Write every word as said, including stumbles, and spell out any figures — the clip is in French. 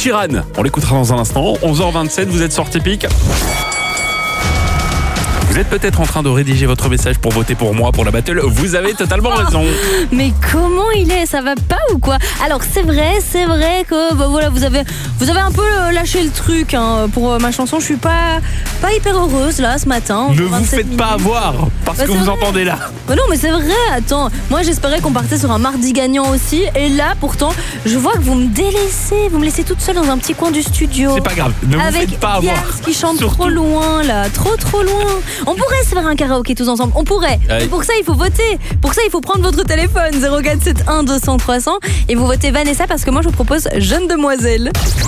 Sheeran. On l'écoutera dans un instant. onze heures vingt-sept, vous êtes sur Typique. Vous êtes peut-être en train de rédiger votre message pour voter pour moi pour la battle. Vous avez totalement raison. Mais comment il est? Ça va pas ou quoi? Alors c'est vrai, c'est vrai que bah, voilà, vous avez, vous avez un peu lâché le truc hein, pour ma chanson. Je suis pas, pas hyper heureuse là ce matin. Ne vous faites minutes. Pas avoir parce bah, que vous vrai. entendez là. Bah non mais c'est vrai, attends. Moi j'espérais qu'on partait sur un mardi gagnant aussi. Et là pourtant, je vois que vous me délaissez. Vous me laissez toute seule dans un petit coin du studio. C'est pas grave, ne vous faites pas avoir. Avec qui chante Surtout. Trop loin là, trop trop loin. On pourrait se faire un karaoké tous ensemble, on pourrait. Aïe. Pour ça, il faut voter. Pour ça, il faut prendre votre téléphone zéro quatre sept un deux cents trois cents et vous votez Vanessa parce que moi, je vous propose Jeune Demoiselle.